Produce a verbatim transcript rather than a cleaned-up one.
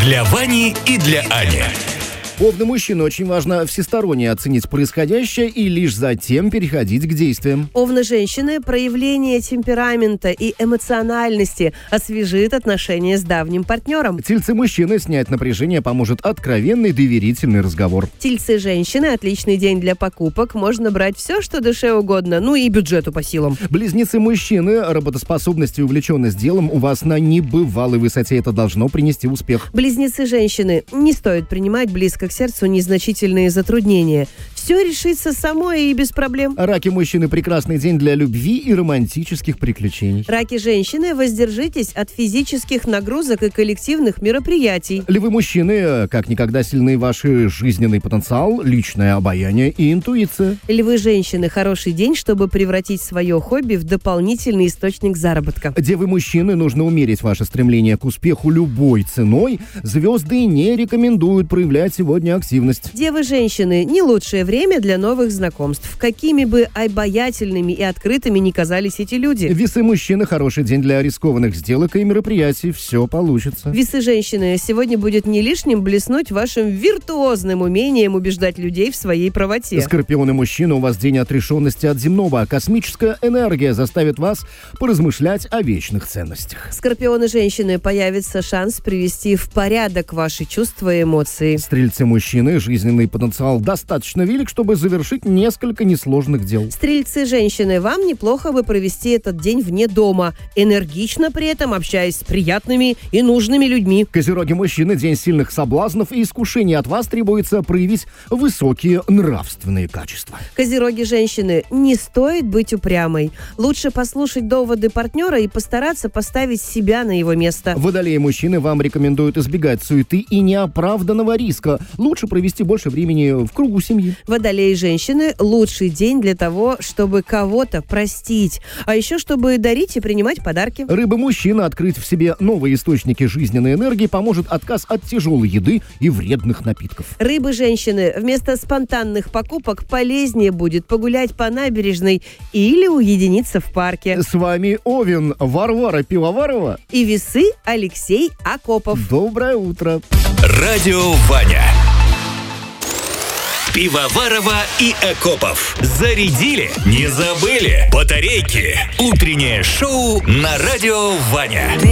Для Вани и для Ани. Овны мужчины очень важно всесторонне оценить происходящее и лишь затем переходить к действиям. Овны женщины проявление темперамента и эмоциональности освежит отношения с давним партнером. Тельцы мужчины снять напряжение поможет откровенный доверительный разговор. Тельцы женщины отличный день для покупок. Можно брать все, что душе угодно, ну и бюджету по силам. Близнецы мужчины, работоспособность и увлеченность делом у вас на небывалой высоте. Это должно принести успех. Близнецы женщины, не стоит принимать близко к сердцу незначительные затруднения. Все решится само и без проблем. Раки мужчины, прекрасный день для любви и романтических приключений. Раки женщины, воздержитесь от физических нагрузок и коллективных мероприятий. Львы мужчины, как никогда сильны ваш жизненный потенциал, личное обаяние и интуиция. Львы женщины, хороший день, чтобы превратить свое хобби в дополнительный источник заработка. Девы мужчины, нужно умерить ваше стремление к успеху любой ценой. Звезды не рекомендуют проявлять сегодня активность. Девы женщины, не лучшее время для новых знакомств, какими бы обаятельными и открытыми ни казались эти люди. Весы мужчины, хороший день для рискованных сделок и мероприятий. Все получится. Весы женщины, сегодня будет не лишним блеснуть вашим виртуозным умением убеждать людей в своей правоте. Скорпионы мужчины, у вас день отрешенности от земного, а космическая энергия заставит вас поразмышлять о вечных ценностях. Скорпионы женщины, появится шанс привести в порядок ваши чувства и эмоции. Стрельцы мужчины, жизненный потенциал достаточно велик, чтобы завершить несколько несложных дел. Стрельцы женщины, вам неплохо бы провести этот день вне дома, энергично при этом общаясь с приятными и нужными людьми. Козероги мужчины, день сильных соблазнов и искушений. От вас требуется проявить высокие нравственные качества. Козероги женщины, не стоит быть упрямой. Лучше послушать доводы партнера и постараться поставить себя на его место. Водолеи мужчины, вам рекомендуют избегать суеты и неоправданного риска. Лучше провести больше времени в кругу семьи. Водолеи женщины, лучший день для того, чтобы кого-то простить, а еще чтобы дарить и принимать подарки. Рыбы мужчина, открыть в себе новые источники жизненной энергии поможет отказ от тяжелой еды и вредных напитков. Рыбы женщины, вместо спонтанных покупок полезнее будет погулять по набережной или уединиться в парке. С вами Овен, Варвара Пивоварова и Весы Алексей Акопов. Доброе утро. Радио Ваня. Пивоварова и Акопов. Зарядили? Не забыли? Батарейки. Утреннее шоу на Радио Ваня.